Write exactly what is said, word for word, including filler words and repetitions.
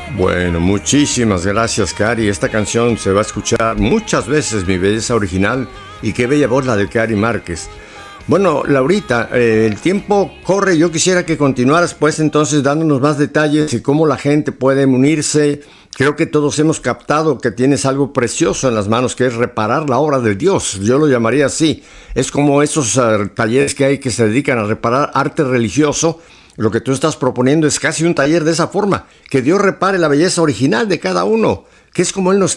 Bueno, muchísimas gracias, Cari. Esta canción se va a escuchar muchas veces, Mi Belleza Original, y qué bella voz la de Cari Márquez. Bueno, Laurita, eh, el tiempo corre. Yo quisiera que continuaras, pues, entonces dándonos más detalles y cómo la gente puede unirse. Creo que todos hemos captado que tienes algo precioso en las manos, que es reparar la obra de Dios. Yo lo llamaría así. Es como esos uh, talleres que hay que se dedican a reparar arte religioso. Lo que tú estás proponiendo es casi un taller de esa forma, que Dios repare la belleza original de cada uno, que es como Él nos